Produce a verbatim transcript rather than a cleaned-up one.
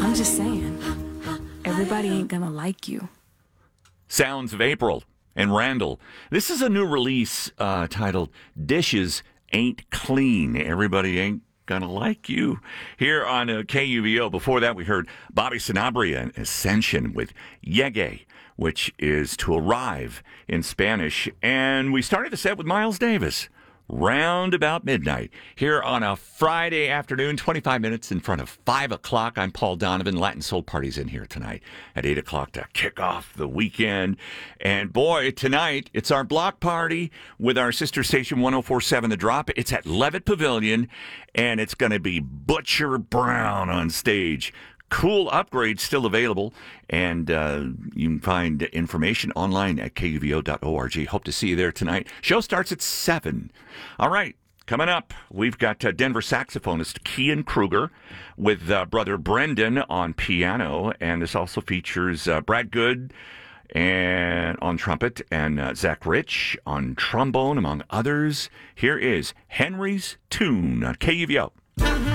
I'm just saying, everybody ain't gonna like you. Sounds of April and Randall. This is a new release uh, titled Dishes Ain't Clean. Everybody ain't gonna like you. Here on uh, K U V O. Before that, we heard Bobby Sanabria and Ascension with Llegue, which is to arrive in Spanish. And we started the set with Miles Davis, round about midnight. Here on a Friday afternoon, twenty-five minutes in front of five o'clock. I'm Paul Donovan. Latin Soul Party's in here tonight at eight o'clock to kick off the weekend. And boy, tonight, it's our block party with our sister station one oh four point seven The Drop. It's at Levitt Pavilion, and it's going to be Butcher Brown on stage. Cool upgrades still available, and uh, you can find information online at K U V O dot org. Hope to see you there tonight. Show starts at seven. All right, coming up, we've got uh, Denver saxophonist Kian Kruger with uh, brother Brendan on piano, and this also features uh, Brad Good and on trumpet and uh, Zach Rich on trombone, among others. Here is Henry's Tune on K U V O.